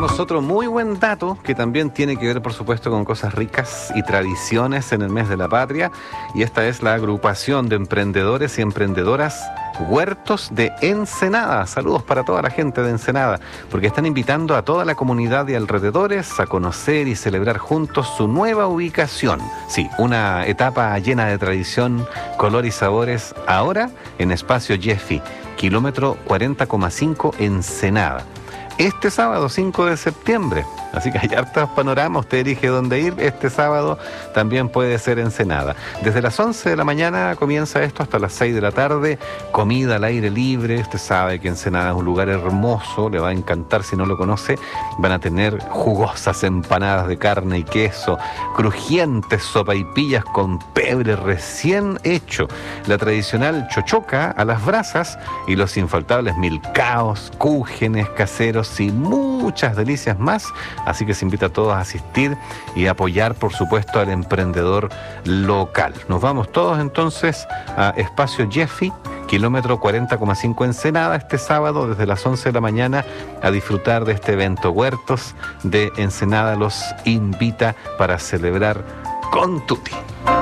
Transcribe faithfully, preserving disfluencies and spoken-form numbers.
Tenemos otro muy buen dato que también tiene que ver, por supuesto, con cosas ricas y tradiciones en el mes de la patria, y esta es la agrupación de emprendedores y emprendedoras Huertos de Ensenada. Saludos para toda la gente de Ensenada, porque están invitando a toda la comunidad de alrededores a conocer y celebrar juntos su nueva ubicación. Sí, una etapa llena de tradición, color y sabores, ahora en Espacio Jeffy, kilómetro cuarenta coma cinco Ensenada. Este sábado cinco de septiembre, así que hay hartos panoramas, usted elige dónde ir. Este sábado también puede ser Ensenada. Desde las once de la mañana comienza esto hasta las seis de la tarde, comida al aire libre. Usted sabe que Ensenada es un lugar hermoso, le va a encantar si no lo conoce. Van a tener jugosas empanadas de carne y queso, crujientes sopaipillas con pebre recién hecho, la tradicional chochoca a las brasas y los infaltables milcaos, cúgenes caseros y muchas delicias más. Así que se invita a todos a asistir y apoyar, por supuesto, al emprendedor local. Nos vamos todos entonces a Espacio Jeffy, kilómetro cuarenta coma cinco Ensenada, este sábado desde las once de la mañana a disfrutar de este evento. Huertos de Ensenada los invita para celebrar con tutti.